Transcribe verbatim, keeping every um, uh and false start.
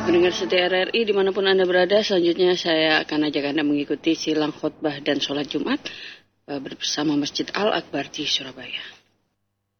Baik, pendengar setia R R I dimanapun Anda berada, selanjutnya saya akan ajak Anda mengikuti silang khotbah dan sholat Jumat bersama Masjid Al-Akbar di Surabaya.